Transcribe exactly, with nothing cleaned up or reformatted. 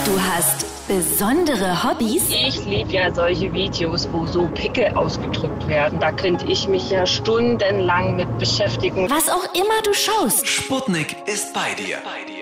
Du hast besondere Hobbys? Ich liebe ja solche Videos, wo so Pickel ausgedrückt werden. Da könnte ich mich ja stundenlang mit beschäftigen. Was auch immer du schaust. Sputnik ist bei dir.